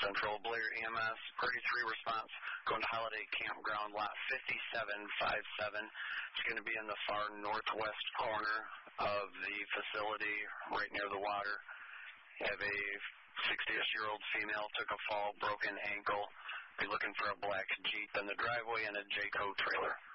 Central Blair EMS, Purdy 3 response, going to Holiday Campground, lot 5757. It's going to be in the far northwest corner of the facility, right near the water. You have a 60-ish-year-old female, took a fall, broken ankle. Be looking for a black Jeep in the driveway and a Jayco trailer.